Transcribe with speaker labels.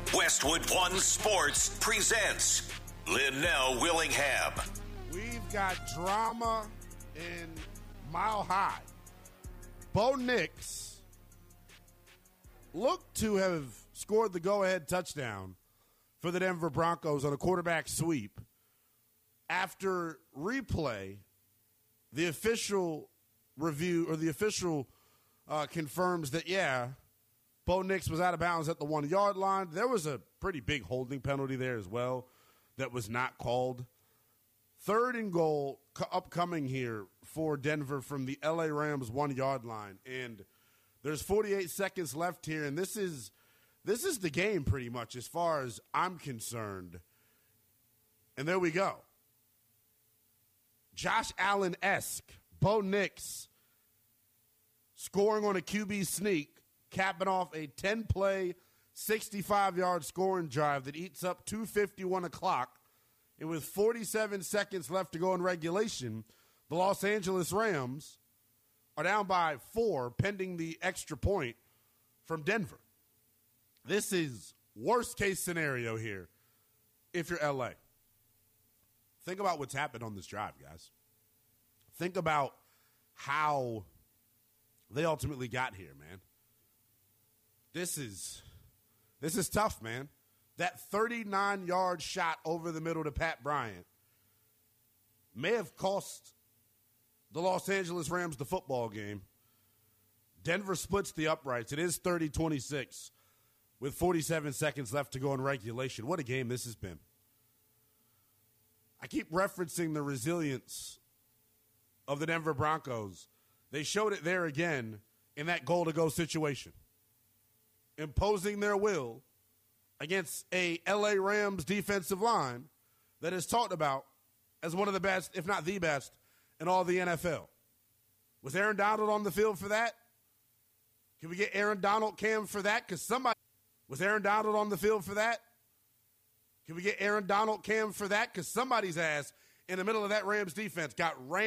Speaker 1: Westwood One Sports presents Linnell Willingham.
Speaker 2: We've got drama in Mile High. Bo Nix looked to have scored the go-ahead touchdown for the Denver Broncos on a quarterback sweep. After replay, the official review or the official confirms that, Bo Nix was out of bounds at the 1 yard line. There was a pretty big holding penalty there as well that was not called. 3rd and goal upcoming here for Denver from the LA Rams 1 yard line. And there's 48 seconds left here, and this is the game pretty much as far as I'm concerned. And there we go. Josh Allen-esque, Bo Nix scoring on a QB sneak, capping off a 10-play, 65-yard scoring drive that eats up 2:51 o'clock. And with 47 seconds left to go in regulation, the Los Angeles Rams are down by 4, pending the extra point from Denver. This is worst-case scenario here if you're LA. Think about what's happened on this drive, guys. Think about how they ultimately got here, man. This is tough, man. That 39-yard shot over the middle to Pat Bryant may have cost the Los Angeles Rams the football game. Denver splits the uprights. It is 30-26 with 47 seconds left to go in regulation. What a game this has been. I keep referencing the resilience of the Denver Broncos. They showed it there again in that goal-to-go situation, imposing their will against a LA Rams defensive line that is talked about as one of the best, if not the best, in all the NFL. Was Aaron Donald on the field for that? Can we get Aaron Donald cam for that? Because somebody was Aaron Donald on the field for that? Can we get Aaron Donald cam for that? Because somebody's ass in the middle of that Rams defense got ran.